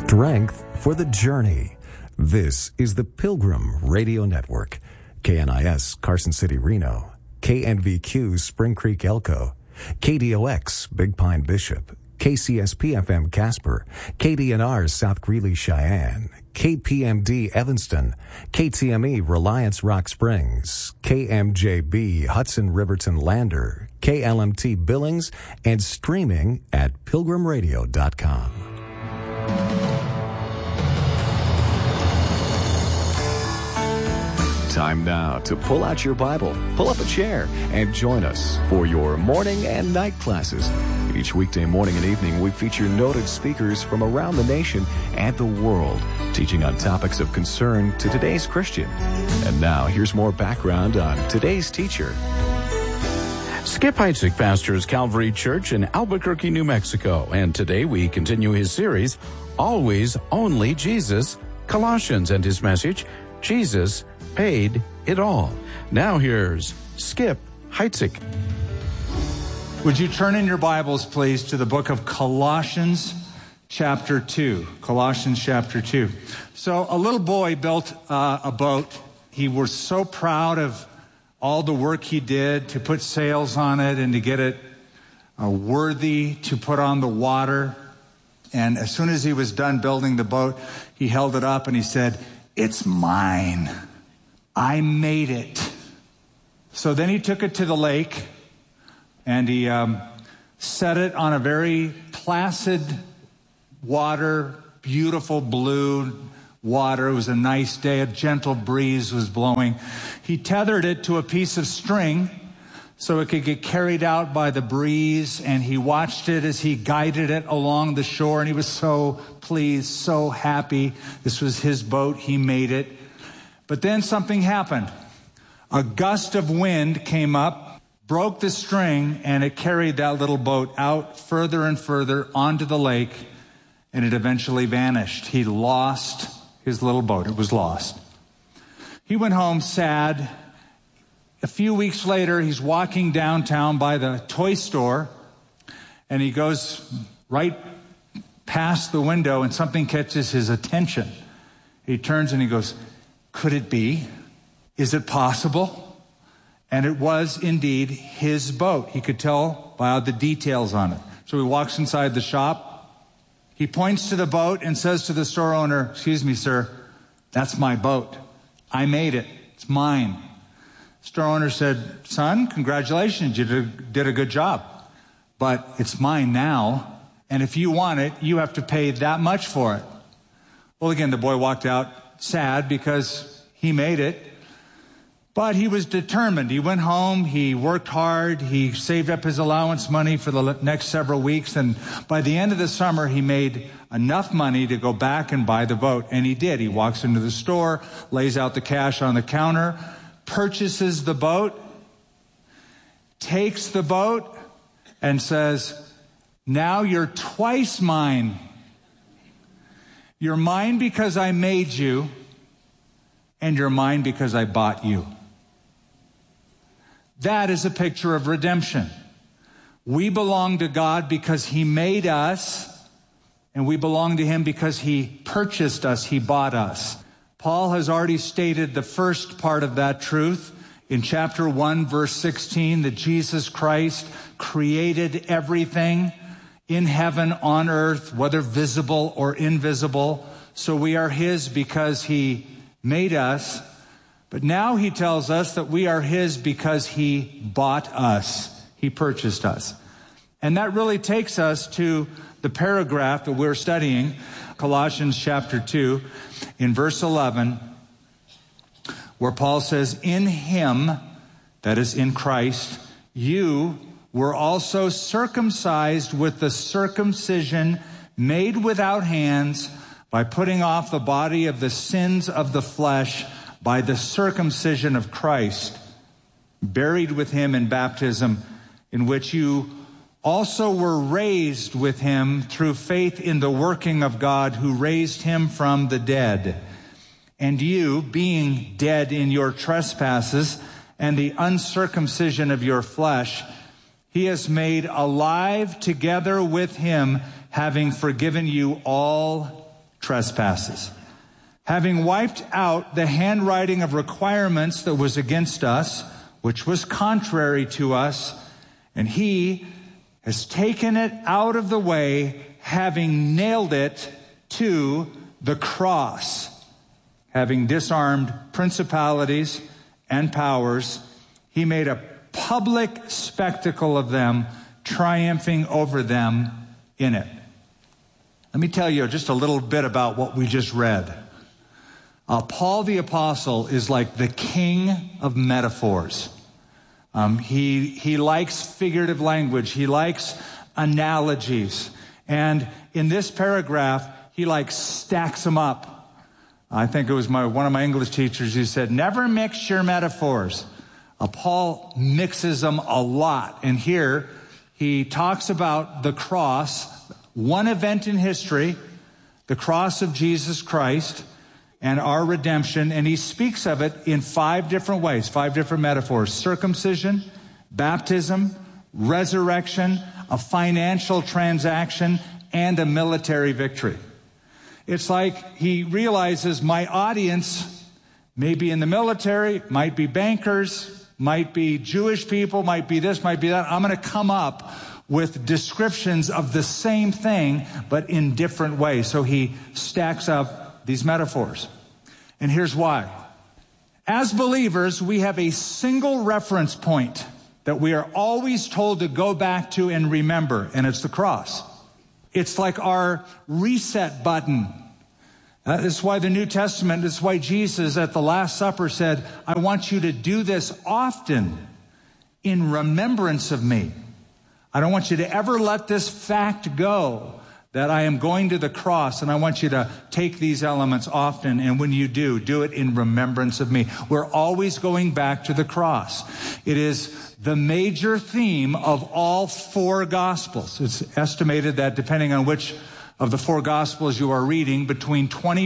Strength for the journey. This is the Pilgrim Radio Network. KNIS Carson City, Reno. KNVQ Spring Creek, Elko. KDOX Big Pine, Bishop. KCSP-FM Casper. KDNR South Greeley, Cheyenne. KPMD Evanston. KTME Reliance Rock Springs. KMJB Hudson Riverton Lander. KLMT Billings, and streaming at pilgrimradio.com. Time now to pull out your Bible, pull up a chair, and join us for your morning and night classes. Each weekday morning and evening, we feature noted speakers from around the nation and the world, teaching on topics of concern to today's Christian. And now, here's more background on today's teacher. Skip Heitzig pastors Calvary Church in Albuquerque, New Mexico, and today we continue his series, Always Only Jesus, Colossians, and his message, Jesus paid it all. Now here's Skip Heitzig. Would you turn in your Bibles, please, to the book of Colossians chapter 2. Colossians chapter 2. So a little boy built a boat. He was so proud of all the work he did to put sails on it and to get it worthy to put on the water. And as soon as he was done building the boat, he held it up and he said, "It's mine. I made it." So then he took it to the lake and he set it on a very placid water, beautiful blue water. It was a nice day. A gentle breeze was blowing. He tethered it to a piece of string so it could get carried out by the breeze, and he watched it as he guided it along the shore, and he was so pleased, so happy. This was his boat. He made it. But then something happened. A gust of wind came up, broke the string, and it carried that little boat out further and further onto the lake, and it eventually vanished. He lost his little boat. It was lost. He went home sad. A few weeks later, he's walking downtown by the toy store, and he goes right past the window, and something catches his attention. He turns and he goes, "Could it be? Is it possible?" And it was indeed his boat. He could tell by all the details on it. So he walks inside the shop. He points to the boat and says to the store owner, "Excuse me, sir, that's my boat. I made it. It's mine." Store owner said, "Son, congratulations. You did a good job. But it's mine now. And if you want it, you have to pay that much for it." Well, again, the boy walked out sad because he made it. But he was determined. He went home, he worked hard, he saved up his allowance money for the next several weeks, and by the end of the summer, he made enough money to go back and buy the boat. And he did. He walks into the store, lays out the cash on the counter, purchases the boat, takes the boat, and says, "Now you're twice mine. You're mine because I made you, and you're mine because I bought you." That is a picture of redemption. We belong to God because He made us, and we belong to Him because He purchased us, He bought us. Paul has already stated the first part of that truth in chapter 1, verse 16, that Jesus Christ created everything in heaven, on earth, whether visible or invisible. So we are His because He made us. But now He tells us that we are His because He bought us. He purchased us. And that really takes us to the paragraph that we're studying, Colossians chapter 2, in verse 11, where Paul says, "In Him," that is in Christ, "you were also circumcised with the circumcision made without hands, by putting off the body of the sins of the flesh by the circumcision of Christ, buried with Him in baptism, in which you also were raised with Him through faith in the working of God who raised Him from the dead. And you, being dead in your trespasses and the uncircumcision of your flesh, He has made alive together with Him, having forgiven you all trespasses. Having wiped out the handwriting of requirements that was against us, which was contrary to us, and he has taken it out of the way, having nailed it to the cross. Having disarmed principalities and powers, he made a public spectacle of them, triumphing over them in it. Let me tell you just a little bit about what we just read. Paul the Apostle is like the king of metaphors. He likes figurative language. He likes analogies. And in this paragraph, he stacks them up. I think it was one of my English teachers who said, never mix your metaphors. Paul mixes them a lot. And here he talks about the cross, one event in history, the cross of Jesus Christ and our redemption. And he speaks of it in 5 different ways, 5 different metaphors: circumcision, baptism, resurrection, a financial transaction, and a military victory. It's like he realizes my audience may be in the military, might be bankers, might be Jewish people, might be this, might be that. I'm going to come up with descriptions of the same thing, but in different ways. So he stacks up these metaphors. And here's why. As believers, we have a single reference point that we are always told to go back to and remember, and it's the cross. It's like our reset button. This is why the New Testament, this is why Jesus at the Last Supper said, I want you to do this often in remembrance of me. I don't want you to ever let this fact go that I am going to the cross, and I want you to take these elements often, and when you do it in remembrance of me. We're always going back to the cross. It is the major theme of all 4 Gospels. It's estimated that depending on which of the 4 Gospels you are reading, between 20